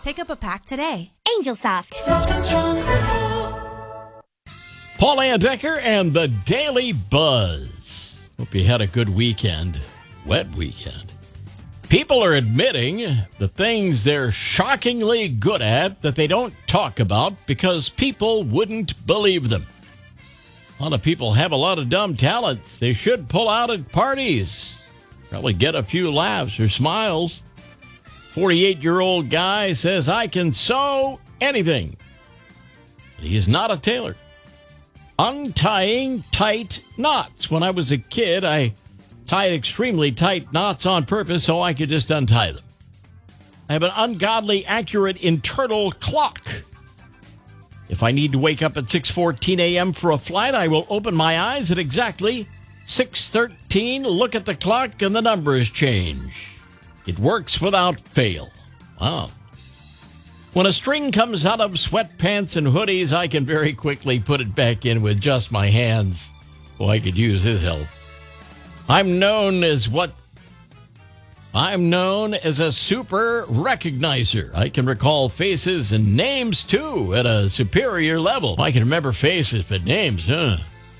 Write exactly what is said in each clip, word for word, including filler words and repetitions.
Pick up a pack today. Angel Soft. Soft and strong simple. Paul Landecker and the Daily Buzz. Hope you had a good weekend. Wet weekend. People are admitting the things they're shockingly good at that they don't talk about because people wouldn't believe them. A lot of people have a lot of dumb talents they should pull out at parties. Probably get a few laughs or smiles. forty-eight-year-old guy says, I can sew anything. But he is not a tailor. Untying tight knots. When I was a kid, I tied extremely tight knots on purpose so I could just untie them. I have an ungodly accurate internal clock. If I need to wake up at six fourteen a.m. for a flight, I will open my eyes at exactly six thirteen, look at the clock, and the numbers change. It works without fail. Wow. When a string comes out of sweatpants and hoodies, I can very quickly put it back in with just my hands. Well, I could use his help. I'm known as what? I'm known as a super recognizer. I can recall faces and names, too, at a superior level. I can remember faces, but names, huh?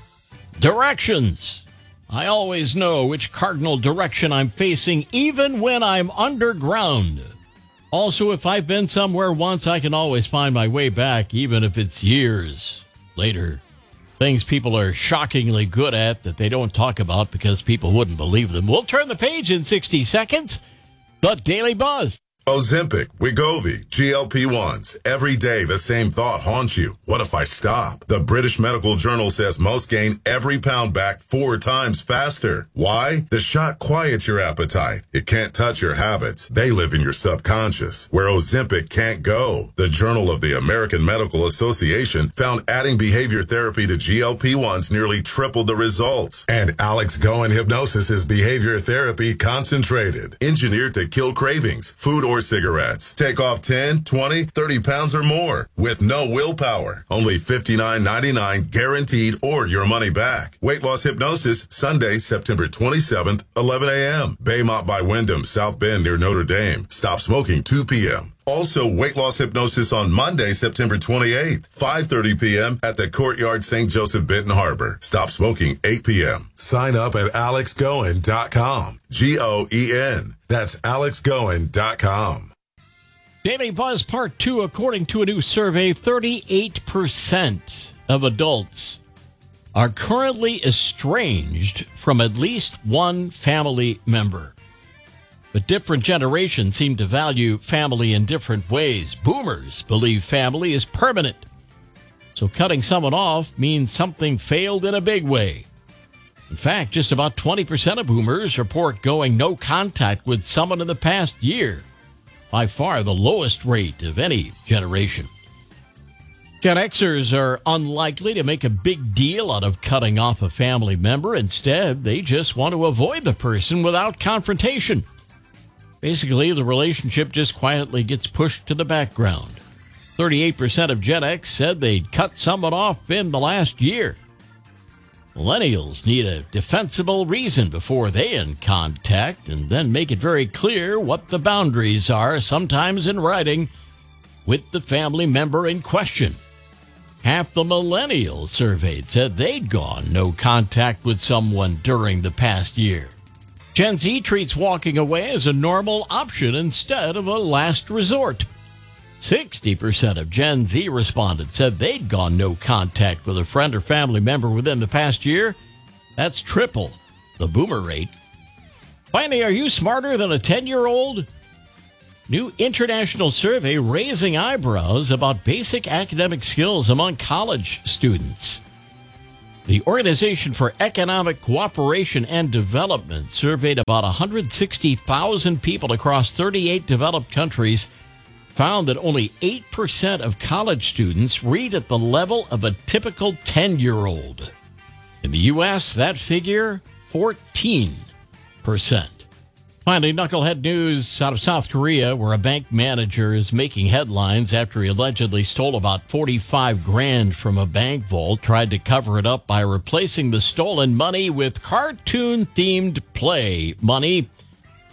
Directions. I always know which cardinal direction I'm facing, even when I'm underground. Also, if I've been somewhere once, I can always find my way back, even if it's years later. Things people are shockingly good at that they don't talk about because people wouldn't believe them. We'll turn the page in sixty seconds. The Daily Buzz. Ozempic, Wegovy, G L P ones. Every day the same thought haunts you. What if I stop? The British Medical Journal says most gain every pound back four times faster. Why? The shot quiets your appetite. It can't touch your habits. They live in your subconscious, where Ozempic can't go. The Journal of the American Medical Association found adding behavior therapy to G L P ones nearly tripled the results. And Alex Goen Hypnosis is behavior therapy concentrated, engineered to kill cravings, food or cigarettes. Take off ten, twenty, thirty pounds or more with no willpower. Only fifty-nine ninety-nine guaranteed or your money back. Weight Loss Hypnosis, Sunday, September twenty-seventh, eleven a.m. Baymont by Wyndham, South Bend near Notre Dame. Stop smoking two p.m. Also, Weight Loss Hypnosis on Monday, September twenty-eighth, five thirty p.m. at the Courtyard Saint Joseph Benton Harbor. Stop smoking eight p.m. Sign up at alex goen dot com. G O E N. That's alex goen dot com. Daily Buzz Part two. According to a new survey, thirty-eight percent of adults are currently estranged from at least one family member. But different generations seem to value family in different ways. Boomers believe family is permanent. So cutting someone off means something failed in a big way. In fact, just about twenty percent of boomers report going no contact with someone in the past year. By far the lowest rate of any generation. Gen Xers are unlikely to make a big deal out of cutting off a family member. Instead, they just want to avoid the person without confrontation. Basically, the relationship just quietly gets pushed to the background. thirty-eight percent of Gen X said they'd cut someone off in the last year. Millennials need a defensible reason before they end contact and then make it very clear what the boundaries are, sometimes in writing, with the family member in question. Half the millennials surveyed said they'd gone no contact with someone during the past year. Gen Z treats walking away as a normal option instead of a last resort. sixty percent of Gen Z respondents said they'd gone no contact with a friend or family member within the past year. That's triple the boomer rate. Finally, are you smarter than a ten-year-old? New international survey raising eyebrows about basic academic skills among college students. The Organization for Economic Cooperation and Development surveyed about one hundred sixty thousand people across thirty-eight developed countries, found that only eight percent of college students read at the level of a typical ten-year-old. In the U S, that figure, fourteen percent. Finally, knucklehead news out of South Korea, where a bank manager is making headlines after he allegedly stole about forty-five grand from a bank vault, tried to cover it up by replacing the stolen money with cartoon-themed play money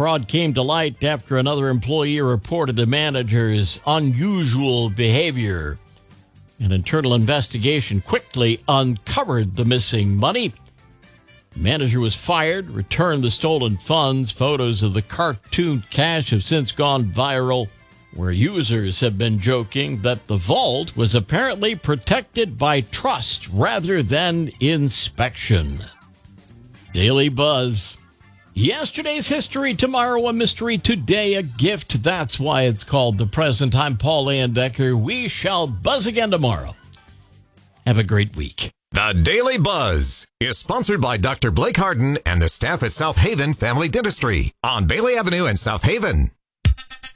Fraud came to light after another employee reported the manager's unusual behavior. An internal investigation quickly uncovered the missing money. The manager was fired, returned the stolen funds. Photos of the cartoon cash have since gone viral, where users have been joking that the vault was apparently protected by trust rather than inspection. Daily Buzz. Yesterday's history, tomorrow a mystery, today a gift. That's why it's called The Present. I'm Paul Landecker. We shall buzz again tomorrow. Have a great week. The Daily Buzz is sponsored by Doctor Blake Harden and the staff at South Haven Family Dentistry on Bailey Avenue in South Haven.